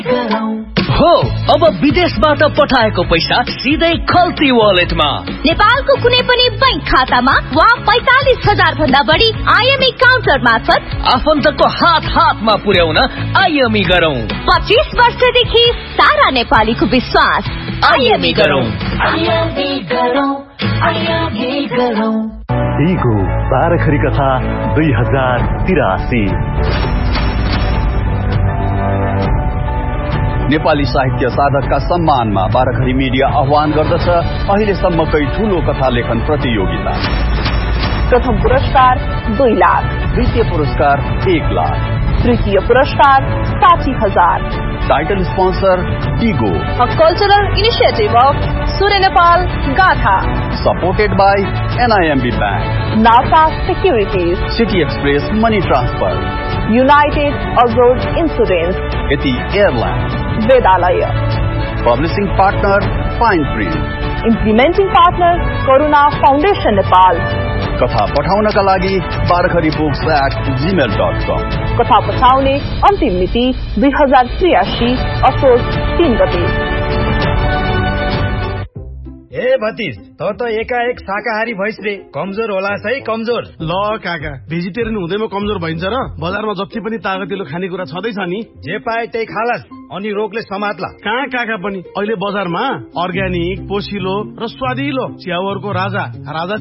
हो अब विदेशबाट पठाएको पैसा सिधै खल्ती वालेटमा, नेपालको कुनै पनि बैंक खातामा वा 45,000 भन्दा बढी आईएमई काउन्टर मार्फत आफन्तको हातमा पुर्याउन आईएमई गरौँ। 25 वर्षदेखि सारा नेपालीको विश्वास। आईएमई गरौँ। टिगो बाराखरी कथा 2083। नेपाली साहित्य साधकका सम्मानमा बाराखरी मिडिया आह्वान गर्दछ अहिलेसम्मकै ठूलो कथा लेखन प्रतियोगिता। प्रथम पुरस्कार 2 लाख, द्वितीय पुरस्कार 1 लाख, तृतीय पुरस्कार 60,000। Title sponsor Tigor, A cultural initiative of Surya Nepal Gatha, supported by NIMB Bank, NASA Securities, City Express Money Transfer, United Abroad Insurance, Eti Airline, Vedalaya. Publishing partner Fine Print, Implementing partner Karuna Foundation Nepal. कथा पठाउनका लागि barakharibooks@gmail.com। कथा पठाउने अन्तिम मिति 2083 असोज 3 गते। ए भतिज, त एकाएक शाकाहारी भइस रे, कमजोर होला है कमजोर। ल काका, भेजिटेरियन हुँदैमा कमजोर भइन्छ र? बजारमा जति पनि तागतिलो खानेकुरा छँदैछ नि, जे पाए त्यही खालास, अनि रोगले समात्ला। कहाँ काका पनि अहिले बजारमा अर्ग्यानिक, पोसिलो र स्वादिलो च्याउहरूको राजा